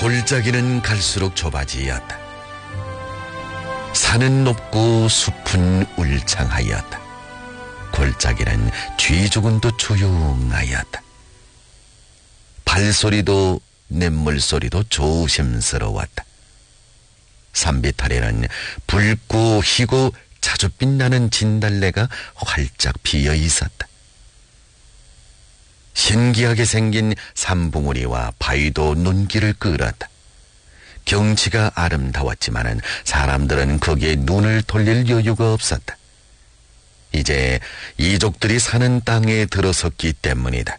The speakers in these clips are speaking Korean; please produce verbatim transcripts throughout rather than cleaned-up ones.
골짜기는 갈수록 좁아지었다. 산은 높고 숲은 울창하였다. 골짜기는 쥐조근도 조용하였다. 발소리도 냇물소리도 조심스러웠다. 산비탈에는 붉고 희고 자주 빛나는 진달래가 활짝 피어 있었다. 신기하게 생긴 산봉우리와 바위도 눈길을 끌었다. 경치가 아름다웠지만은 사람들은 거기에 눈을 돌릴 여유가 없었다. 이제 이족들이 사는 땅에 들어섰기 때문이다.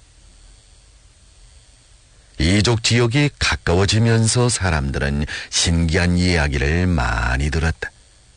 이족 지역이 가까워지면서 사람들은 신기한 이야기를 많이 들었다.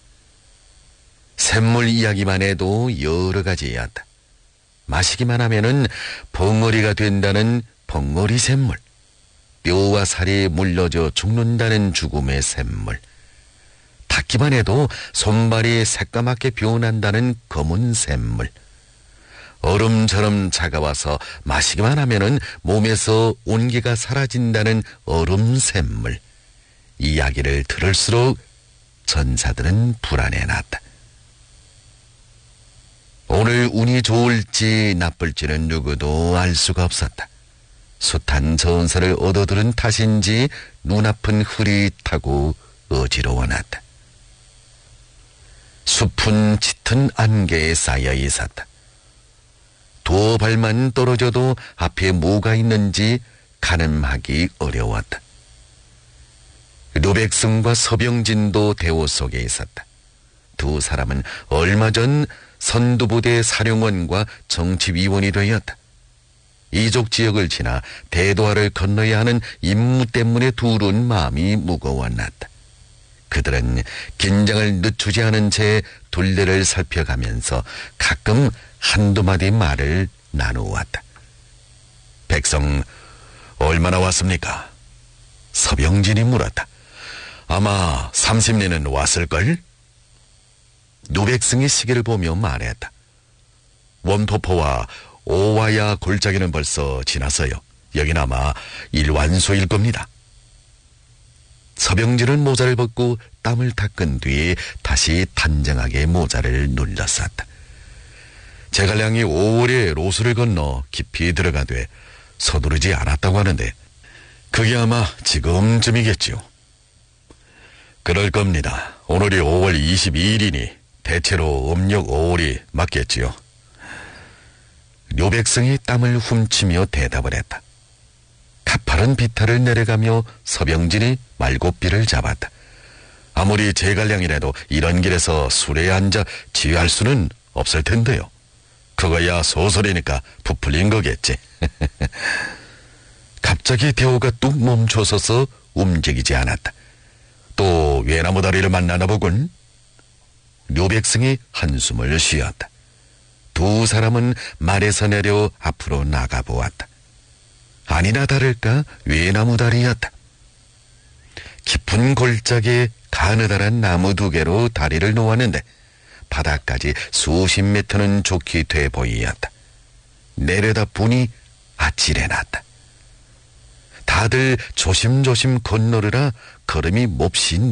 샘물 이야기만 해도 여러 가지였다. 마시기만 하면은 벙어리가 된다는 벙어리 샘물, 뼈와 살이 물려져 죽는다는 죽음의 샘물, 닿기만 해도 손발이 새까맣게 변한다는 검은 샘물, 얼음처럼 차가워서 마시기만 하면은 몸에서 온기가 사라진다는 얼음 샘물. 이야기를 들을수록 전사들은 불안해났다. 오늘 운이 좋을지 나쁠지는 누구도 알 수가 없었다. 숱한 전설을 얻어들은 탓인지 눈앞은 흐릿하고 어지러워났다. 숲은 짙은 안개에 쌓여 있었다. 두 발만 떨어져도 앞에 뭐가 있는지 가늠하기 어려웠다. 류백승과 서병진도 대호 속에 있었다. 두 사람은 얼마 전 선두부대 사령원과 정치위원이 되었다. 이족 지역을 지나 대도하를 건너야 하는 임무 때문에 둘은 마음이 무거워났다. 그들은 긴장을 늦추지 않은 채 둘레를 살펴가면서 가끔 한두 마디 말을 나누었다. 백성 얼마나 왔습니까? 서병진이 물었다. 아마 삼십 년은 왔을걸? 노백승이 시계를 보며 말했다. 원토포와 오와야 골짜기는 벌써 지났어요. 여긴 아마 일완소일 겁니다. 서병진은 모자를 벗고 땀을 닦은 뒤에 다시 단정하게 모자를 눌렀었다. 제갈량이 오월에 로스를 건너 깊이 들어가되 서두르지 않았다고 하는데 그게 아마 지금쯤이겠지요. 그럴 겁니다. 오늘이 오월 이십이일이니 대체로 음력 오월이 맞겠지요. 료백성이 땀을 훔치며 대답을 했다. 가파른 비탈을 내려가며 서병진이 말고삐를 잡았다. 아무리 제갈량이라도 이런 길에서 술에 앉아 지휘할 수는 없을 텐데요. 그거야 소설이니까 부풀린 거겠지. 갑자기 대호가 뚝 멈춰서서 움직이지 않았다. 또 외나무 다리를 만나나 보군. 료백승이 한숨을 쉬었다. 두 사람은 말에서 내려 앞으로 나가보았다. 아니나 다를까 외나무 다리였다. 깊은 골짜기에 가느다란 나무 두 개로 다리를 놓았는데 바닥까지 수십 미터는 좋게 돼 보이었다. 내려다 보니 아찔해났다. 다들 조심조심 건너르라 걸음이 몹시